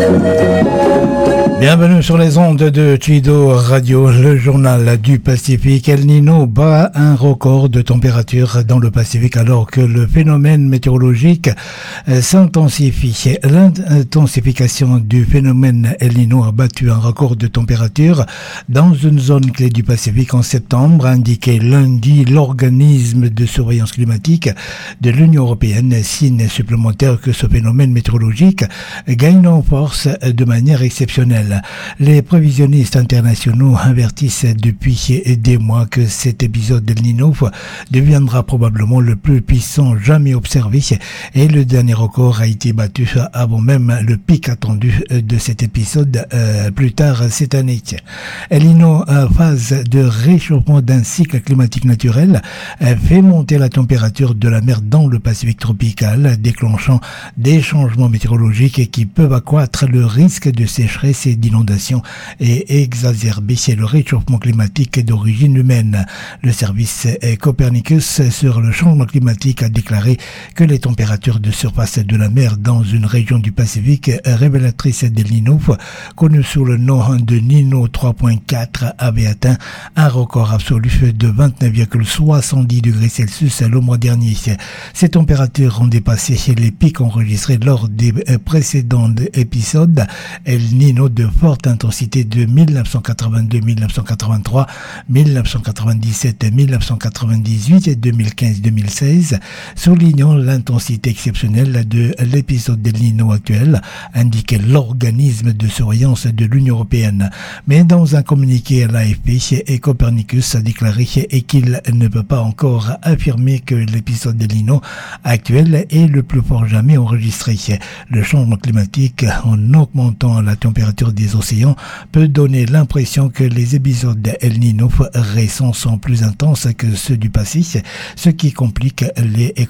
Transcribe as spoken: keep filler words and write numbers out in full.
Bienvenue sur les ondes de Chido Radio, le journal du Pacifique. El Niño bat un record de température dans le Pacifique alors que le phénomène météorologique s'intensifie. L'intensification du phénomène El Niño a battu un record de température dans une zone clé du Pacifique en septembre, a indiqué lundi l'organisme de surveillance climatique de l'Union européenne, signe supplémentaire que ce phénomène météorologique gagne en force de manière exceptionnelle. Les prévisionnistes internationaux avertissent depuis des mois que cet épisode d'El Niño deviendra probablement le plus puissant jamais observé et le dernier record a été battu avant même le pic attendu de cet épisode euh, plus tard cette année. El Niño, phase de réchauffement d'un cycle climatique naturel, fait monter la température de la mer dans le Pacifique tropical, déclenchant des changements météorologiques qui peuvent accroître le risque de sécheresse et d'inondation et exacerber le réchauffement climatique d'origine humaine. Le service Copernicus sur le changement climatique a déclaré que les températures de surface de la mer dans une région du Pacifique révélatrice d'El Niño, connue sous le nom de Niño trois point quatre, avait atteint un record absolu de vingt-neuf virgule soixante-dix degrés Celsius le mois dernier. Ces températures ont dépassé les pics enregistrés lors des précédents épisodes El Niño de forte intensité de mille neuf cent quatre-vingt-deux, mille neuf cent quatre-vingt-trois, mille neuf cent quatre-vingt-dix-sept, mille neuf cent quatre-vingt-dix-huit et deux mille quinze deux mille seize, soulignant l'intensité exceptionnelle de l'épisode d'El Niño actuel, indiquait l'organisme de surveillance de l'Union européenne. Mais dans un communiqué à l'A F P, et Copernicus a déclaré et qu'il ne peut pas encore affirmer que l'épisode d'El Niño actuel est le plus fort jamais enregistré. Le changement climatique, en augmentant la température des océans, peut donner l'impression que les épisodes d'El Niño récents sont plus intenses que ceux du passé, ce qui complique les